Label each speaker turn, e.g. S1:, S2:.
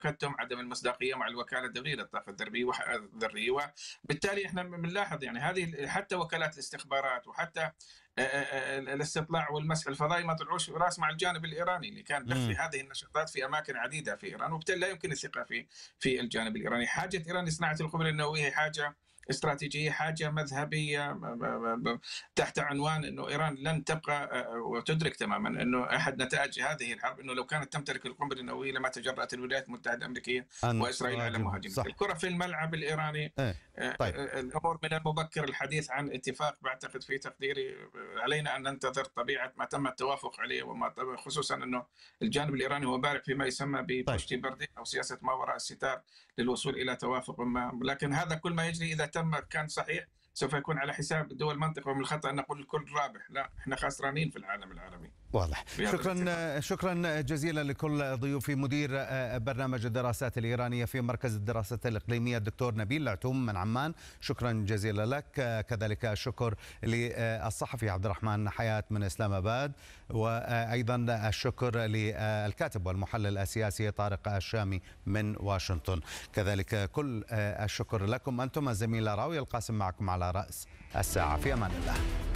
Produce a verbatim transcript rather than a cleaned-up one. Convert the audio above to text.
S1: أكدتم عدم المصداقية مع الوكالة الدولية للطاقة الذرية وح- الذرية وبالتالي احنا بنلاحظ يعني هذه حتى وكالات الاستخبارات وحتى آه، آه، آه، الاستطلاع والمسح الفضائي ما طلعوش راس مع الجانب الإيراني اللي كان بيخفي
S2: مم.
S1: هذه النشاطات في أماكن عديدة في إيران، وبالتالي لا يمكن الثقة في في الجانب الإيراني. حاجة إيران لصناعة القنبلة النووية حاجة استراتيجية، حاجة مذهبية تحت عنوان أنه إيران لن تبقى، وتدرك تماما أنه أحد نتائج هذه الحرب أنه لو كانت تمتلك القنبلة النووية لما تجرأت الولايات المتحدة الأمريكية
S2: أن
S1: وإسرائيل على
S2: تواجهه
S1: مهاجمة.
S2: صح.
S1: الكرة في الملعب الإيراني.
S2: إيه. طيب.
S1: الأمور من المبكر الحديث عن اتفاق، بعتقد في تقديري علينا أن ننتظر طبيعة ما تم التوافق عليه، وما خصوصا أنه الجانب الإيراني هو بارع فيما يسمى
S2: طيب.
S1: ببوشتي بردي أو سياسة ما وراء الستار للوصول إلى توافق ما، لكن هذا كل ما يجري إذا تم كان صحيح سوف يكون على حساب دول المنطقة، ومن الخطأ أن نقول الكل رابح، لا احنا خسرانين في العالم العربي.
S2: واضح. شكرا شكرا جزيلا لكل ضيوفي، مدير برنامج الدراسات الإيرانية في مركز الدراسات الإقليمية الدكتور نبيل العتوم من عمان، شكرا جزيلا لك. كذلك الشكر للصحفي عبد الرحمن حياة من إسلام آباد، وأيضا الشكر للكاتب والمحلل السياسي طارق الشامي من واشنطن. كذلك كل الشكر لكم أنتم. الزميلة راوية القاسم معكم على رأس الساعة. في أمان الله.